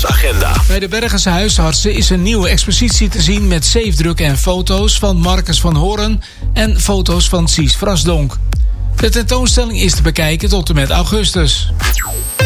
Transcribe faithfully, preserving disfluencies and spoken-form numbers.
evenementsagenda. Bij de Bergense huisartsen is een nieuwe expositie te zien met zeefdrukken en foto's van Marcus van Hoorn en foto's van Sies Vrasdonk. De tentoonstelling is te bekijken tot en met augustus.